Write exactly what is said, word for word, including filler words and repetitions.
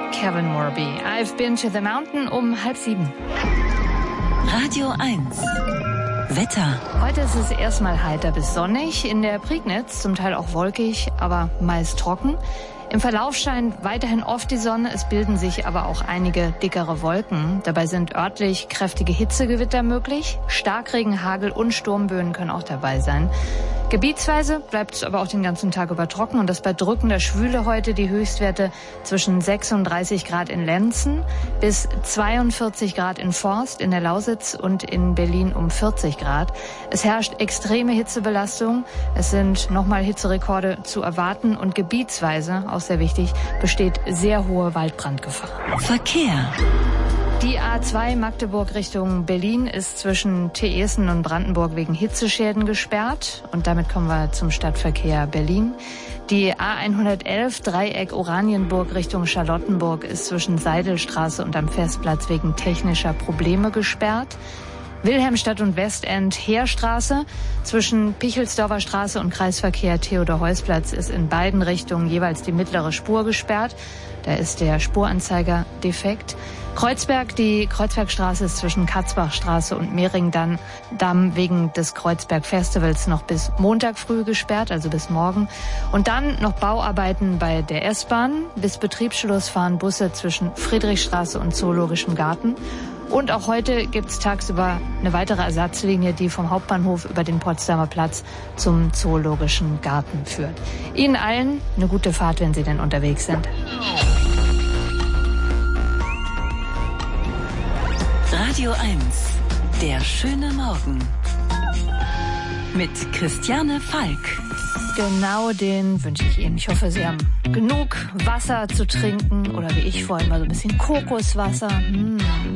Kevin Morby. I've been to the mountain um halb sieben. Radio eins. Wetter. Heute ist es erstmal heiter bis sonnig. In der Prignitz zum Teil auch wolkig, aber meist trocken. Im Verlauf scheint weiterhin oft die Sonne, es bilden sich aber auch einige dickere Wolken. Dabei sind örtlich kräftige Hitzegewitter möglich. Starkregen, Hagel und Sturmböen können auch dabei sein. Gebietsweise bleibt es aber auch den ganzen Tag über trocken und das bei drückender Schwüle heute die Höchstwerte zwischen sechsunddreißig Grad in Lenzen bis zweiundvierzig Grad in Forst, in der Lausitz und in Berlin um vierzig Grad. Es herrscht extreme Hitzebelastung. Es sind nochmal Hitzerekorde zu erwarten und gebietsweise, auch sehr wichtig, besteht sehr hohe Waldbrandgefahr. Verkehr. Die A zwei Magdeburg Richtung Berlin ist zwischen Teeßen und Brandenburg wegen Hitzeschäden gesperrt. Und damit kommen wir zum Stadtverkehr Berlin. Die A hundertelf Dreieck Oranienburg Richtung Charlottenburg ist zwischen Seidelstraße und am Festplatz wegen technischer Probleme gesperrt. Wilhelmstadt und Westend Heerstraße zwischen Pichelsdorfer Straße und Kreisverkehr Theodor-Heuss-Platz ist in beiden Richtungen jeweils die mittlere Spur gesperrt. Da ist der Spuranzeiger defekt. Kreuzberg, die Kreuzbergstraße ist zwischen Katzbachstraße und Mehringdamm wegen des Kreuzberg-Festivals noch bis Montag früh gesperrt, also bis morgen. Und dann noch Bauarbeiten bei der S-Bahn. Bis Betriebsschluss fahren Busse zwischen Friedrichstraße und Zoologischem Garten. Und auch heute gibt's tagsüber eine weitere Ersatzlinie, die vom Hauptbahnhof über den Potsdamer Platz zum Zoologischen Garten führt. Ihnen allen eine gute Fahrt, wenn Sie denn unterwegs sind. Radio eins. Der schöne Morgen. Mit Christiane Falk. Genau den wünsche ich Ihnen. Ich hoffe, Sie haben genug Wasser zu trinken oder wie ich vorhin mal so ein bisschen Kokoswasser. Mmh.